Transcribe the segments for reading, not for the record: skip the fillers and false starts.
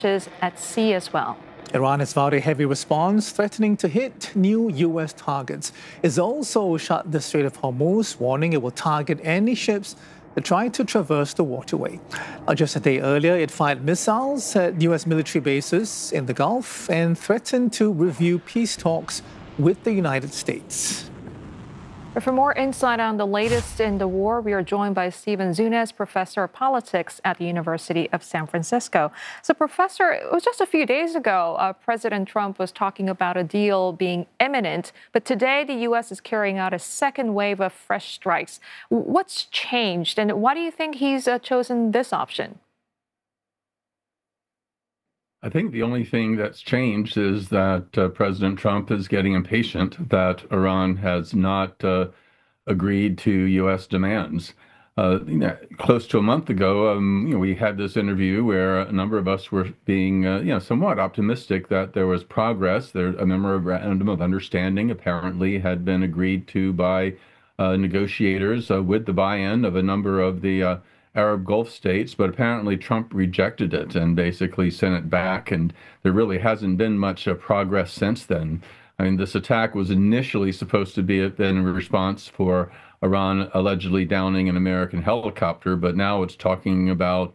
at sea as well. Iran has vowed a heavy response, threatening to hit new U.S. targets. It's also shut the Strait of Hormuz, warning it will target any ships that try to traverse the waterway. Just a day earlier, it fired missiles at U.S. military bases in the Gulf and threatened to review peace talks with the United States. For more insight on the latest in the war, we are joined by Stephen Zunes, professor of politics at the University of San Francisco. So, Professor, it was just a few days ago, President Trump was talking about a deal being imminent, but today the U.S. is carrying out a second wave of fresh strikes. What's changed, and why do you think he's chosen this option? I think the only thing that's changed is that President Trump is getting impatient that Iran has not agreed to U.S. demands. Close to a month ago, we had this interview where a number of us were being, somewhat optimistic that there was progress. A memorandum of understanding apparently had been agreed to by negotiators with the buy-in of a number of the Arab Gulf states, but apparently Trump rejected it and basically sent it back, and there really hasn't been much progress since then. I mean, this attack was initially supposed to be in response for Iran allegedly downing an American helicopter, but now it's talking about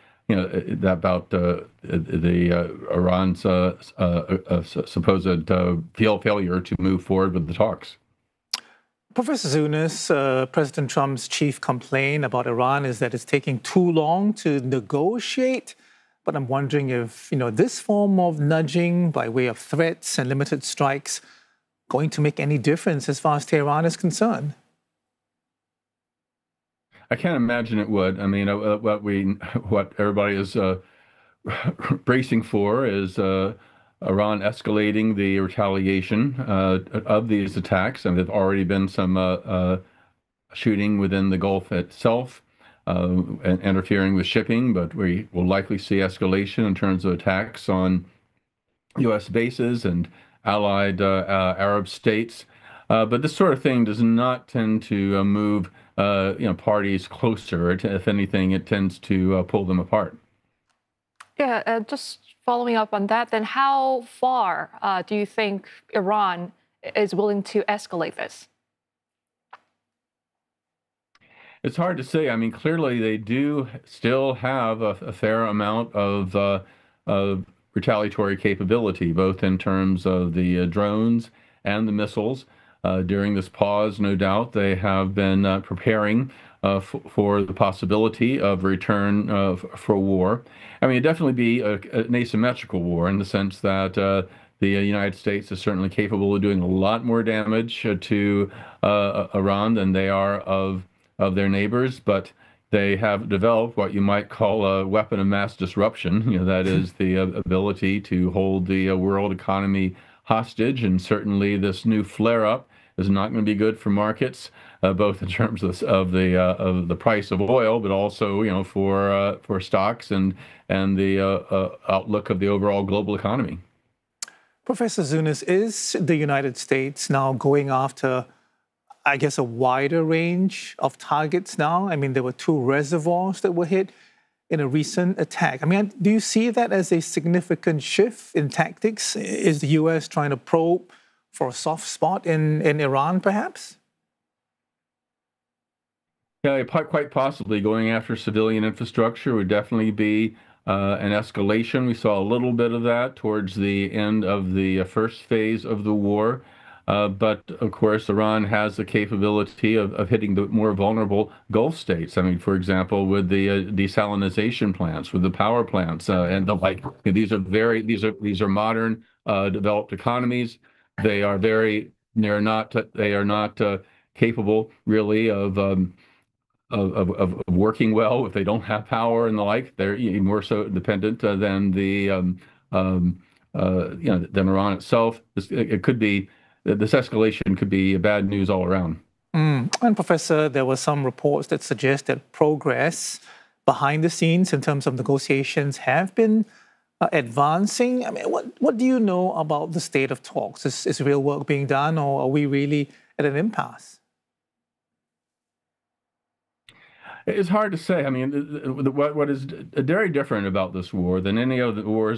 Iran's supposed failure to move forward with the talks. Professor Zunes, President Trump's chief complaint about Iran is that it's taking too long to negotiate. But I'm wondering if, this form of nudging by way of threats and limited strikes going to make any difference as far as Tehran is concerned? I can't imagine it would. I mean, what everybody is bracing for is Iran escalating the retaliation of these attacks, and there've already been some shooting within the Gulf itself, and interfering with shipping, but we will likely see escalation in terms of attacks on U.S. bases and allied Arab states. But this sort of thing does not tend to move parties closer. If anything, it tends to pull them apart. Yeah, just following up on that, then how far do you think Iran is willing to escalate this? It's hard to say. I mean, clearly they do still have a fair amount of retaliatory capability, both in terms of the drones and the missiles. During this pause, no doubt, they have been preparing for the possibility of return for war. I mean, it'd definitely be an asymmetrical war in the sense that the United States is certainly capable of doing a lot more damage to Iran than they are of their neighbors, but they have developed what you might call a weapon of mass disruption. That is the ability to hold the world economy hostage, and certainly this new flare-up is not going to be good for markets, both in terms of the price of oil, but also for stocks and the outlook of the overall global economy. Professor Zunes, is the United States now going after, I guess, a wider range of targets now? I mean, there were 2 reservoirs that were hit in a recent attack. I mean, do you see that as a significant shift in tactics? Is the U.S. trying to probe for a soft spot in Iran, perhaps? Yeah, quite possibly. Going after civilian infrastructure would definitely be an escalation. We saw a little bit of that towards the end of the first phase of the war. But, of course, Iran has the capability of hitting the more vulnerable Gulf states. I mean, for example, with the desalination plants, with the power plants, and the like. These are modern, developed economies. They are not capable really of working well if they don't have power and the like. They're more so dependent than than Iran itself. It could be. This escalation could be bad news all around. And Professor, there were some reports that suggest that progress behind the scenes in terms of negotiations have been advancing. I mean, what do you know about the state of talks? Is real work being done, or are we really at an impasse? It's hard to say. I mean, what is very different about this war than any other wars